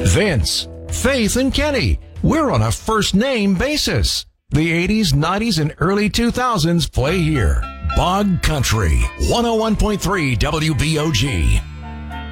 Vince, Faith, and Kenny. We're on a first name basis. The 80s, 90s, and early 2000s play here. Bog Country, 101.3 WBOG.